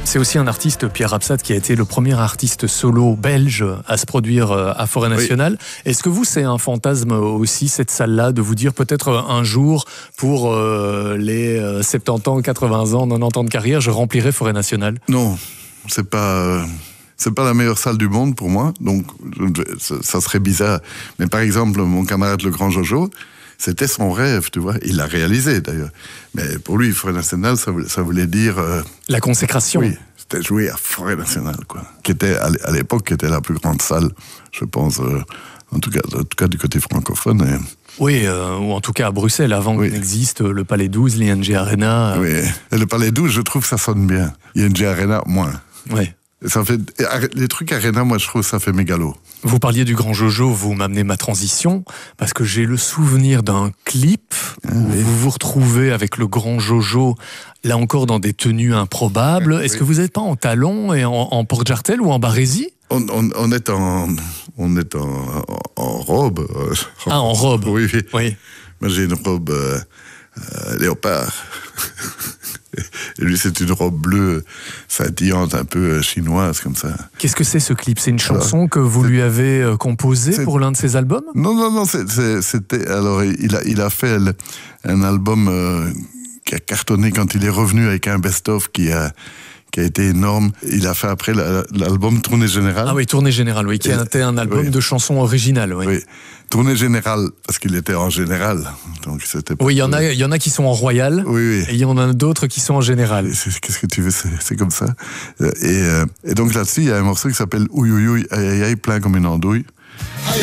C'est aussi un artiste, Pierre Rapsat, qui a été le premier artiste solo belge à se produire à Forêt Nationale. Oui. Est-ce que vous, c'est un fantasme aussi, cette salle-là, de vous dire peut-être un jour, pour les 70 ans, 80 ans, 90 ans de carrière, je remplirai Forêt Nationale? Non, c'est pas la meilleure salle du monde pour moi, donc ça serait bizarre. Mais par exemple, mon camarade le Grand Jojo, c'était son rêve, tu vois. Il l'a réalisé, d'ailleurs. Mais pour lui, Forêt Nationale, ça voulait dire... la consécration. Oui, c'était jouer à Forêt Nationale, quoi. Qui était, à l'époque, qui était la plus grande salle, je pense, en tout cas du côté francophone. Et... Oui, ou en tout cas à Bruxelles, avant qu'il n'existe le Palais 12, l'ING Arena. Oui, et le Palais 12, je trouve que ça sonne bien. ING Arena, moins. Oui. Ça fait, les trucs Arena, moi, je trouve que ça fait mégalo. Vous parliez du Grand Jojo, vous m'amenez ma transition, parce que j'ai le souvenir d'un clip où vous vous retrouvez avec le Grand Jojo, là encore dans des tenues improbables. Est-ce que vous n'êtes pas en talons et en porte-jartel ou en barésie? On est en robe. Ah, en robe. Oui. Moi, j'ai une robe léopard. Et lui, c'est une robe bleue scintillante, un peu chinoise, comme ça. Qui que c'est ce clip? C'est une chanson que vous lui avez composée pour l'un de ses albums? Non, c'était... Alors, il a fait un album qui a cartonné quand il est revenu avec un best-of qui a été énorme. Il a fait après l'album Tournée Générale. Ah oui, Tournée Générale, oui, qui a été un album de chansons originales. Oui. Tournée Générale, parce qu'il était en général. Donc c'était oui, il y en a qui sont en royal, et il y en a d'autres qui sont en général. Qu'est-ce que tu veux, c'est comme ça. Et donc là-dessus, il y a un morceau qui s'appelle Ouïouïouï, aïe aïe aïe, plein comme une andouille.